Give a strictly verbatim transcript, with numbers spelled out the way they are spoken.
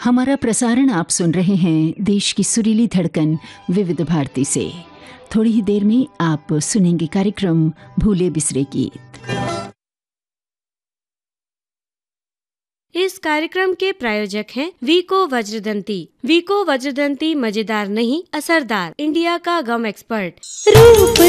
हमारा प्रसारण आप सुन रहे हैं देश की सुरीली धड़कन विविध भारती से। थोड़ी ही देर में आप सुनेंगे कार्यक्रम भूले बिसरे गीत। इस कार्यक्रम के प्रायोजक हैं वीको वज्रदंती। वीको वज्रदंती मजेदार नहीं असरदार, इंडिया का गम एक्सपर्ट। रूप